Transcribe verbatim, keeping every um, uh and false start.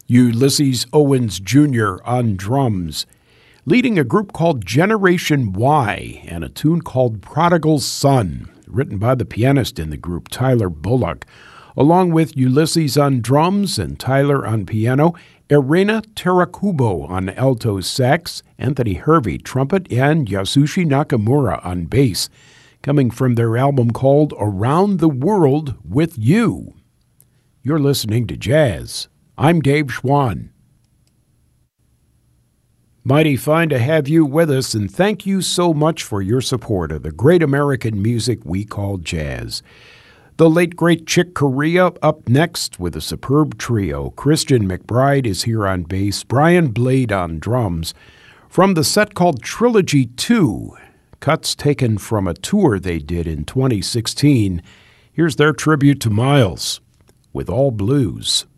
Ulysses Owens Junior on drums, leading a group called Generation Y and a tune called Prodigal Son, written by the pianist in the group, Tyler Bullock, along with Ulysses on drums and Tyler on piano, Irena Terakubo on alto sax, Anthony Hervey trumpet, and Yasushi Nakamura on bass, coming from their album called Around the World with You. You're listening to Jazz. I'm Dave Schwann. Mighty fine to have you with us, and thank you so much for your support of the great American music we call jazz. The late, great Chick Corea up next with a superb trio. Christian McBride is here on bass, Brian Blade on drums. From the set called Trilogy two, cuts taken from a tour they did in twenty sixteen, here's their tribute to Miles with All Blues.